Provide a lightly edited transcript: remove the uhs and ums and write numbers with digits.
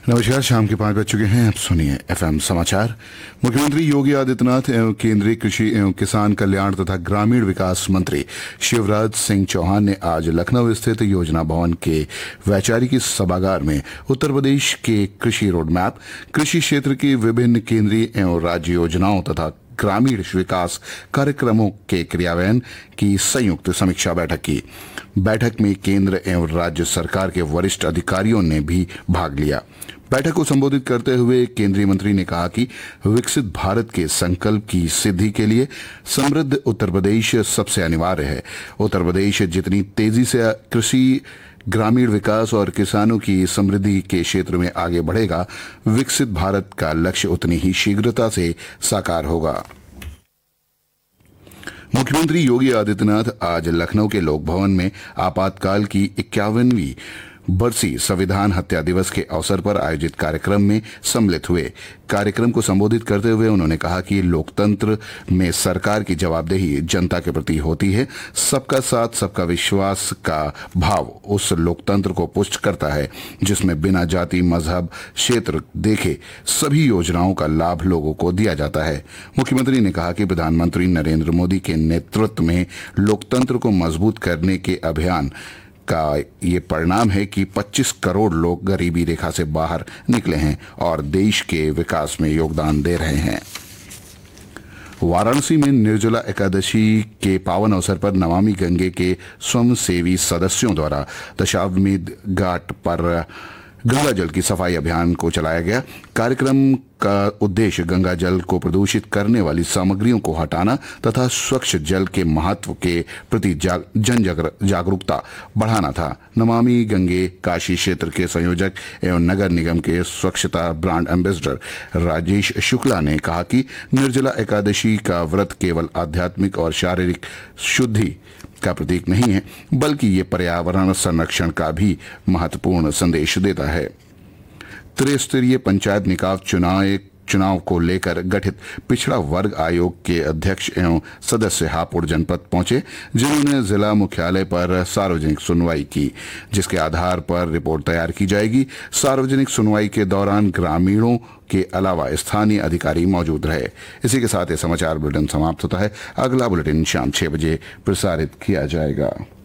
नमस्कार। शाम के 5 बज चुके हैं। अब सुनिए एफएम समाचार। मुख्यमंत्री योगी आदित्यनाथ एवं केंद्रीय कृषि एवं किसान कल्याण तथा ग्रामीण विकास मंत्री शिवराज सिंह चौहान ने आज लखनऊ स्थित योजना भवन के वैचारिकी सभागार में उत्तर प्रदेश के कृषि रोडमैप, कृषि क्षेत्र की विभिन्न केंद्रीय एवं राज्य योजनाओं तथा ग्रामीण विकास कार्यक्रमों के क्रियान्वयन की संयुक्त समीक्षा बैठक की। बैठक में केंद्र एवं राज्य सरकार के वरिष्ठ अधिकारियों ने भी भाग लिया। बैठक को संबोधित करते हुए केंद्रीय मंत्री ने कहा कि विकसित भारत के संकल्प की सिद्धि के लिए समृद्ध उत्तर प्रदेश सबसे अनिवार्य है। उत्तर प्रदेश जितनी तेजी से कृषि, ग्रामीण विकास और किसानों की समृद्धि के क्षेत्र में आगे बढ़ेगा, विकसित भारत का लक्ष्य उतनी ही शीघ्रता से साकार होगा। मुख्यमंत्री योगी आदित्यनाथ आज लखनऊ के लोक भवन में आपातकाल की 51वीं बरसी संविधान हत्या दिवस के अवसर पर आयोजित कार्यक्रम में सम्मिलित हुए। कार्यक्रम को संबोधित करते हुए उन्होंने कहा कि लोकतंत्र में सरकार की जवाबदेही जनता के प्रति होती है। सबका साथ सबका विश्वास का भाव उस लोकतंत्र को पुष्ट करता है जिसमें बिना जाति, मजहब, क्षेत्र देखे सभी योजनाओं का लाभ लोगों को दिया जाता है। मुख्यमंत्री ने कहा कि प्रधानमंत्री नरेंद्र मोदी के नेतृत्व में लोकतंत्र को मजबूत करने के अभियान का ये परिणाम है कि 25 करोड़ लोग गरीबी रेखा से बाहर निकले हैं और देश के विकास में योगदान दे रहे हैं। वाराणसी में निर्जला एकादशी के पावन अवसर पर नमामि गंगे के स्वयंसेवी सदस्यों द्वारा दशाश्वमेध घाट पर गंगा जल की सफाई अभियान को चलाया गया। कार्यक्रम का उद्देश्य गंगा जल को प्रदूषित करने वाली सामग्रियों को हटाना तथा स्वच्छ जल के महत्व के प्रति जन जागरूकता बढ़ाना था। नमामि गंगे काशी क्षेत्र के संयोजक एवं नगर निगम के स्वच्छता ब्रांड एम्बेसडर राजेश शुक्ला ने कहा कि निर्जला एकादशी का व्रत केवल आध्यात्मिक और शारीरिक शुद्धि का प्रतीक नहीं है, बल्कि ये पर्यावरण संरक्षण का भी महत्वपूर्ण संदेश देता है। त्रिस्तरीय पंचायत निकाय चुनाव को लेकर गठित पिछड़ा वर्ग आयोग के अध्यक्ष एवं सदस्य हापुड़ जनपद पहुंचे, जिन्होंने जिला मुख्यालय पर सार्वजनिक सुनवाई की, जिसके आधार पर रिपोर्ट तैयार की जाएगी। सार्वजनिक सुनवाई के दौरान ग्रामीणों के अलावा स्थानीय अधिकारी मौजूद रहे। इसी के साथ ये समाचार बुलेटिन समाप्त होता है। अगला बुलेटिन शाम 6 बजे प्रसारित किया जाएगा।